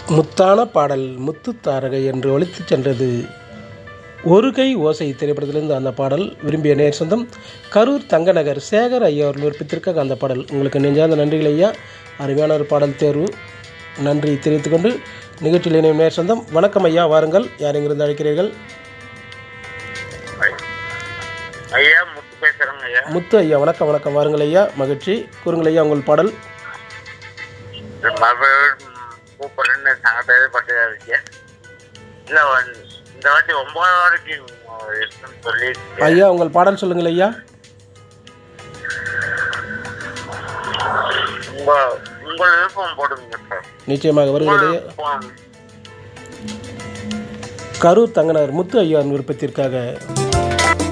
முத்தான பாடல் முத்துத்தாரகை என்று ஒலித்துச் சென்றது. ஒரு கை ஓசை திரைப்படத்திலிருந்து அந்த பாடல் விரும்பிய நேர் சொந்தம் கரூர் தங்கநகர் சேகர் ஐயா அவர்கள் விருப்பத்திற்காக அந்த பாடல். உங்களுக்கு நெஞ்சார்ந்த நன்றிகள் ஐயா. அருமையான ஒரு பாடல் தேர்வு. நன்றி தெரிவித்துக் கொண்டு நிகழ்ச்சியில் இணையும் நேர் சொந்தம் வணக்கம் ஐயா, வாருங்கள். யார் எங்கிருந்து அழைக்கிறீர்கள்? ஐயா முத்து பேசுறேங்க ஐயா. முத்து ஐயா, வணக்கம் வணக்கம். வாருங்கள் ஐயா, மகிழ்ச்சி. கூறுங்கள் ஐயா உங்கள் பாடல். கூப்பிடுறேன்னு பேசப்பட்டு இருக்கேன். இல்லை இந்த வாட்டி 9 வரைக்கும் இருக்குன்னு சொல்லி ஐயா உங்கள் பாடல் சொல்லுங்கள் ஐயா. உங்கள் விருப்பம் போடுங்க சார். நிச்சயமாக வருகிறது. கரூர் தங்கநகர் முத்து ஐயா விருப்பத்திற்காக